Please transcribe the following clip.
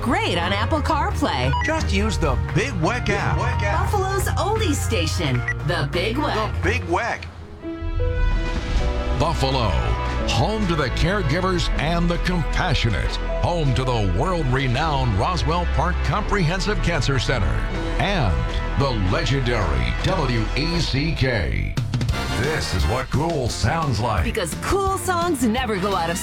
great on Apple CarPlay. Just use the Big Weck app. Buffalo's oldies station, The Big The Weck. Big Weck. Buffalo, home to the caregivers and the compassionate, home to the world-renowned Roswell Park Comprehensive Cancer Center, and the legendary WECK. This is what cool sounds like. Because cool songs never go out of